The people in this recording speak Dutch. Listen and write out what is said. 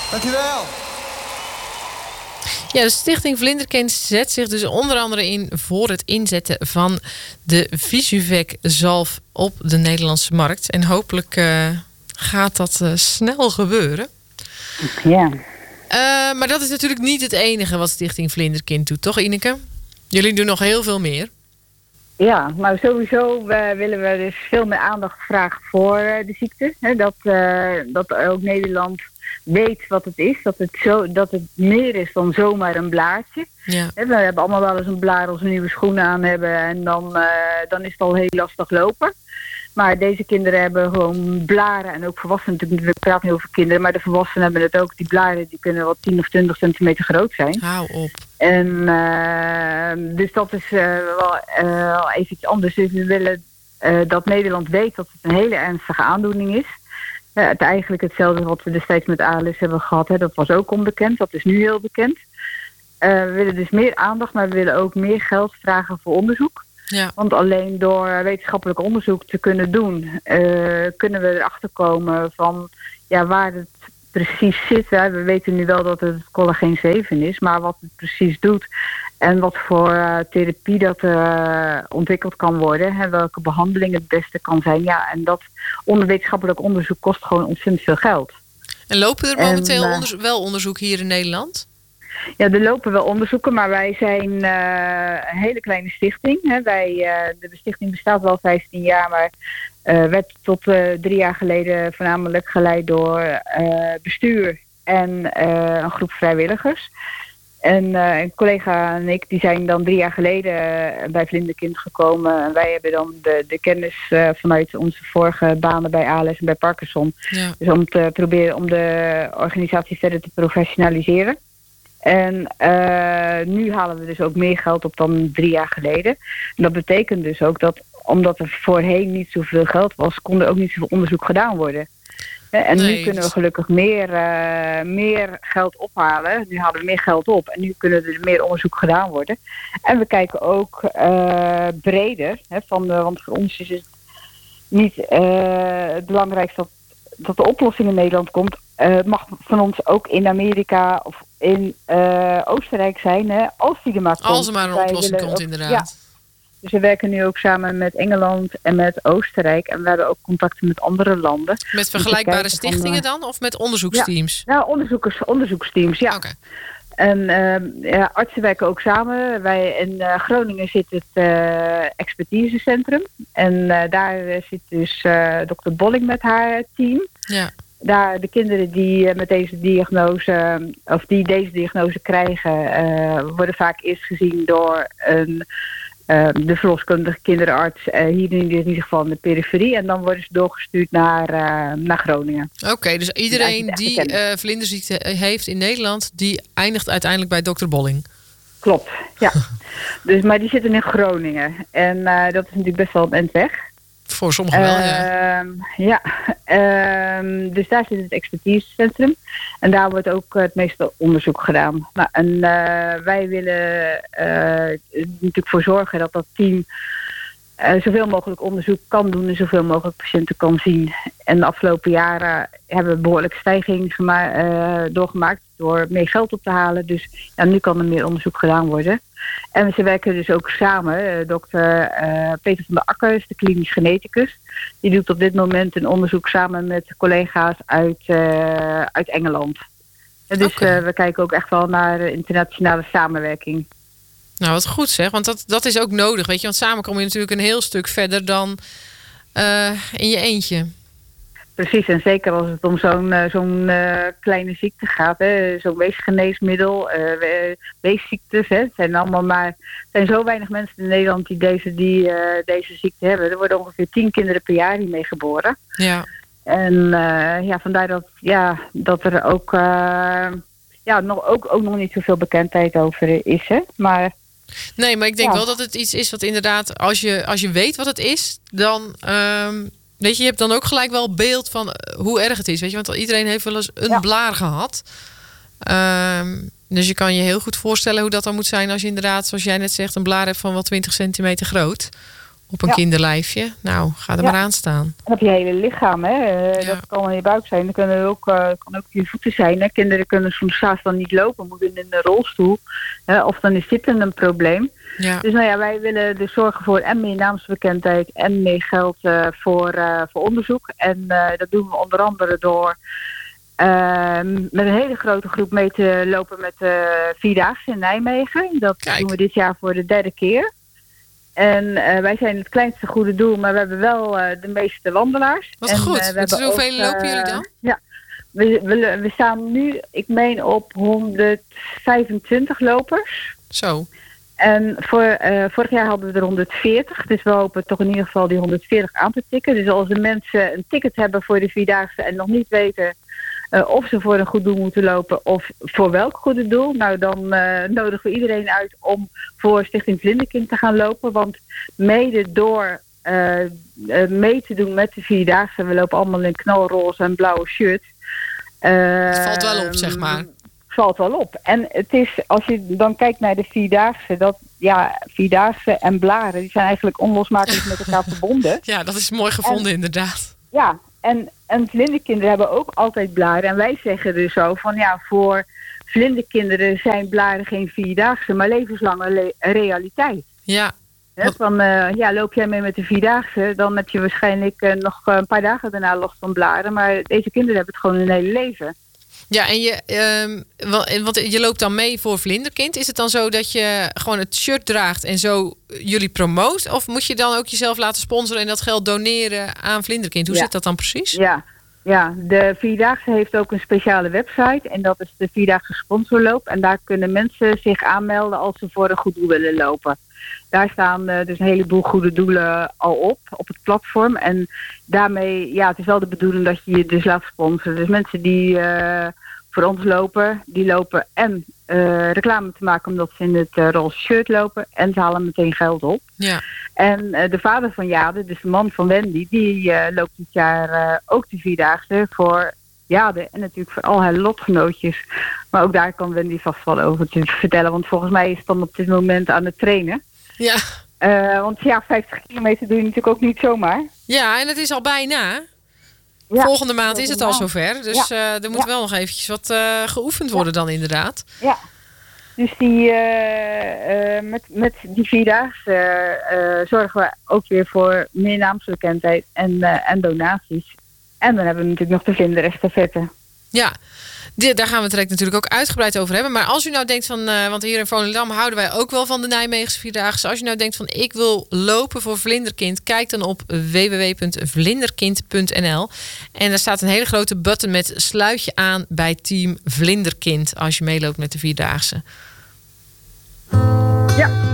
Dankjewel. Ja, de Stichting Vlinderkind zet zich dus onder andere in voor het inzetten van de Visuvec-zalf op de Nederlandse markt. En hopelijk gaat dat snel gebeuren. Ja. Maar dat is natuurlijk niet het enige wat Stichting Vlinderkind doet, toch Ineke? Jullie doen nog heel veel meer. Ja, maar sowieso willen we dus veel meer aandacht vragen voor de ziekte. Hè? Dat ook Nederland weet wat het is. Dat het meer is dan zomaar een blaartje. Ja. We hebben allemaal wel eens een blaar als we nieuwe schoenen aan hebben. En dan is het al heel lastig lopen. Maar deze kinderen hebben gewoon blaren. En ook volwassenen natuurlijk. We praten niet over kinderen. Maar de volwassenen hebben het ook. Die blaren die kunnen wel 10 of 20 centimeter groot zijn. Hou op. En dus dat is wel even iets anders. Dus we willen dat Nederland weet dat het een hele ernstige aandoening is. Het eigenlijk hetzelfde wat we destijds met ALS hebben gehad. Hè. Dat was ook onbekend. Dat is nu heel bekend. We willen dus meer aandacht, maar we willen ook meer geld vragen voor onderzoek. Ja. Want alleen door wetenschappelijk onderzoek te kunnen doen, kunnen we erachter komen van waar het precies zit. Hè. We weten nu wel dat het collageen 7 is, maar wat het precies doet en wat voor therapie dat ontwikkeld kan worden, hè, welke behandeling het beste kan zijn. Ja, en dat wetenschappelijk onderzoek kost gewoon ontzettend veel geld. En lopen er momenteel wel onderzoek hier in Nederland? Ja, er lopen wel onderzoeken, maar wij zijn een hele kleine stichting. Hè. De stichting bestaat wel 15 jaar, maar werd tot 3 jaar geleden voornamelijk geleid door bestuur en een groep vrijwilligers. En een collega en ik die zijn dan 3 jaar geleden bij Vlinderkind gekomen. En wij hebben dan de kennis vanuit onze vorige banen bij ALS en bij Parkinson. Ja. Dus om te proberen om de organisatie verder te professionaliseren. En nu halen we dus ook meer geld op dan 3 jaar geleden. En dat betekent dus ook dat, omdat er voorheen niet zoveel geld was, kon er ook niet zoveel onderzoek gedaan worden. En nu kunnen we gelukkig meer geld ophalen. Nu halen we meer geld op en nu kunnen er meer onderzoek gedaan worden. En we kijken ook breder. Want voor ons is het niet het belangrijkste dat de oplossing in Nederland komt. Het mag van ons ook in Amerika of in Oostenrijk zijn, hè, als die er maar komt. Als er maar een oplossing komt, inderdaad. Ja. Dus we werken nu ook samen met Engeland en met Oostenrijk. En we hebben ook contacten met andere landen. Met vergelijkbare stichtingen dan? Of met onderzoeksteams? Ja, onderzoeksteams, ja. Okay. En artsen werken ook samen. Wij in Groningen zit het expertisecentrum. En daar zit dus dokter Bolling met haar team. Ja. Daar de kinderen die met deze diagnose, of die deze diagnose krijgen, worden vaak eerst gezien door de verloskundige kinderarts, hier in ieder geval in de periferie. En dan worden ze doorgestuurd naar Groningen. Oké, dus iedereen die vlinderziekte heeft in Nederland, die eindigt uiteindelijk bij dokter Bolling? Klopt, ja. Dus, maar die zitten in Groningen. En dat is natuurlijk best wel een eind weg. Voor sommigen wel, ja. Dus daar zit het expertisecentrum. En daar wordt ook het meeste onderzoek gedaan. Nou, en wij willen natuurlijk voor zorgen dat team zoveel mogelijk onderzoek kan doen en zoveel mogelijk patiënten kan zien. En de afgelopen jaren hebben we behoorlijk stijging doorgemaakt door meer geld op te halen. Dus nu kan er meer onderzoek gedaan worden. En ze werken dus ook samen. Dokter Peter van der Akker is de klinisch geneticus. Die doet op dit moment een onderzoek samen met collega's uit Engeland. En dus we kijken ook echt wel naar internationale samenwerking. Nou, wat goed zeg, want dat is ook nodig, weet je. Want samen kom je natuurlijk een heel stuk verder dan in je eentje. Precies, en zeker als het om zo'n kleine ziekte gaat. Zo'n weesgeneesmiddel, weesziektes. Het zijn zo weinig mensen in Nederland die deze ziekte hebben. Er worden ongeveer 10 kinderen per jaar hiermee geboren. Ja. En vandaar dat er ook nog niet zoveel bekendheid over is. Hè? Maar nee, maar ik denk wel dat het iets is wat inderdaad, als je weet wat het is, dan weet je hebt dan ook gelijk wel beeld van hoe erg het is. Weet je, want iedereen heeft wel eens een blaar gehad. Dus je kan je heel goed voorstellen hoe dat dan moet zijn als je inderdaad, zoals jij net zegt, een blaar hebt van wel 20 centimeter groot. op een kinderlijfje. Nou, ga er maar aan staan. En op je hele lichaam, hè. Dat kan in je buik zijn. Dat kan ook op je voeten zijn. Hè. Kinderen kunnen soms s'avonds dan niet lopen, moeten in een rolstoel. Of dan is zitten een probleem. Ja. Dus wij willen dus zorgen voor en meer naamsbekendheid en meer geld voor onderzoek. En dat doen we onder andere door met een hele grote groep mee te lopen met de Vierdaagse in Nijmegen. Dat doen we dit jaar voor de 3e keer. En wij zijn het kleinste goede doel, maar we hebben wel de meeste wandelaars. Wat goed. Hoeveel lopen jullie dan? Ja, we staan nu, ik meen, op 125 lopers. Zo. En vorig jaar hadden we er 140. Dus we hopen toch in ieder geval die 140 aan te tikken. Dus als de mensen een ticket hebben voor de Vierdaagse en nog niet weten of ze voor een goed doel moeten lopen of voor welk goede doel, nou dan nodigen we iedereen uit om voor Stichting Vlinderkind te gaan lopen. Want mede door mee te doen met de Vierdaagse, we lopen allemaal in knalroze en blauwe shirt. Het valt wel op, zeg maar. Valt wel op. En het is, als je dan kijkt naar de Vierdaagse, Vierdaagse en blaren, die zijn eigenlijk onlosmakelijk met elkaar verbonden. Ja, dat is mooi gevonden, inderdaad. Ja, en vlinderkinderen hebben ook altijd blaren. En wij zeggen dus zo van voor vlinderkinderen zijn blaren geen Vierdaagse, maar levenslange realiteit. Ja. Loop jij mee met de Vierdaagse, dan heb je waarschijnlijk nog een paar dagen daarna last van blaren. Maar deze kinderen hebben het gewoon hun hele leven. Ja, en want je loopt dan mee voor Vlinderkind. Is het dan zo dat je gewoon het shirt draagt en zo jullie promoot? Of moet je dan ook jezelf laten sponsoren en dat geld doneren aan Vlinderkind? Hoe zit dat dan precies? Ja, de Vierdaagse heeft ook een speciale website. En dat is de Vierdaagse sponsorloop. En daar kunnen mensen zich aanmelden als ze voor een goed doel willen lopen. Daar staan dus een heleboel goede doelen al op het platform. En daarmee, het is wel de bedoeling dat je je dus laat sponsoren. Dus mensen die voor ons lopen, die lopen en reclame te maken omdat ze in het roze shirt lopen. En ze halen meteen geld op. Ja. En de vader van Jade, dus de man van Wendy, die loopt dit jaar ook de Vierdaagse voor Jade. En natuurlijk voor al haar lotgenootjes. Maar ook daar kan Wendy vast wel over te vertellen. Want volgens mij is het dan op dit moment aan het trainen. Ja. Want 50 kilometer doe je natuurlijk ook niet zomaar. Ja, en het is al bijna. Ja, volgende maand is het al zover. Dus er moet wel nog eventjes wat geoefend worden dan inderdaad. Ja. Dus met die Vierdaagse zorgen we ook weer voor meer naamsbekendheid en donaties. En dan hebben we natuurlijk nog de Vlinderestafette. Ja, daar gaan we het direct natuurlijk ook uitgebreid over hebben. Maar als u nou denkt van, want hier in Volendam houden wij ook wel van de Nijmeegse Vierdaagse. Als je nou denkt van ik wil lopen voor Vlinderkind, kijk dan op www.vlinderkind.nl. En daar staat een hele grote button met sluit je aan bij Team Vlinderkind als je meeloopt met de Vierdaagse. Ja.